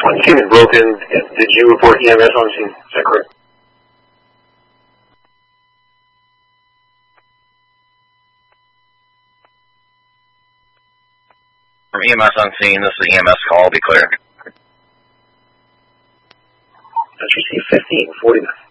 Scene is broken. Did you report EMS on scene? Is that correct? From EMS on scene, this is EMS call. Be clear. That's received 1549.